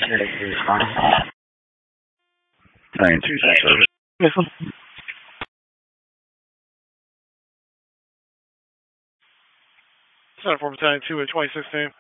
9-2 service. Yes, sir. Center for Battalion 2 at 2016.